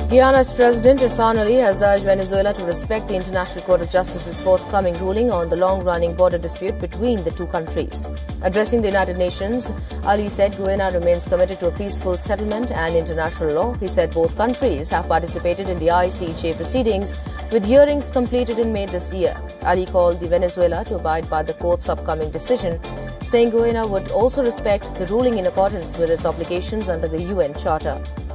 Guyana's President Irfan Ali has urged Venezuela to respect the International Court of Justice's forthcoming ruling on the long-running border dispute between the two countries. Addressing the United Nations, Ali said Guyana remains committed to a peaceful settlement and international law. He said both countries have participated in the ICJ proceedings, with hearings completed in May this year. Ali called the Venezuela to abide by the court's upcoming decision, saying Guyana would also respect the ruling in accordance with its obligations under the UN Charter.